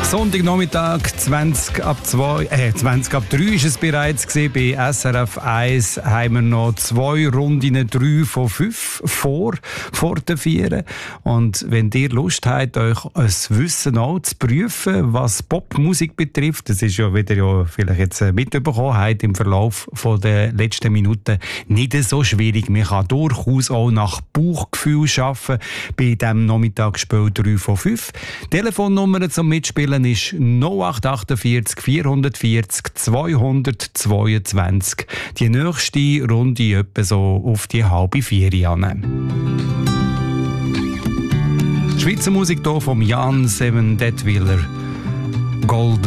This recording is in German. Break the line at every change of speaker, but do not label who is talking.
Sonntagnachmittag, 20 ab 3 ist es bereits gewesen. Bei SRF 1 haben wir noch 2 Runden 3 von 5 vor der 4. Und wenn ihr Lust habt, euch ein Wissen auch zu prüfen, was Popmusik betrifft, das ist ja wieder vielleicht jetzt mitbekommen habt im Verlauf der letzten Minuten, nicht so schwierig. Man kann durchaus auch nach Bauchgefühl arbeiten bei diesem Nachmittagsspiel 3 von 5. Telefonnummer zum Mitspielen ist 0848 440 222. Die nächste Runde etwa so auf die 3:30 an. Schweizer Musik hier vom Jan Seven Detwiller. Gold